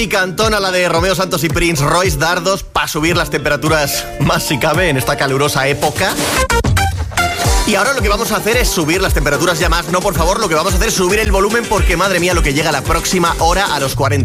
Y cantona la de Romeo Santos y Prince Royce, Dardos, para subir las temperaturas más si cabe en esta calurosa época. Y ahora lo que vamos a hacer es subir las temperaturas ya más. No, por favor, lo que vamos a hacer es subir el volumen porque, madre mía, lo que llega la próxima hora a los 40.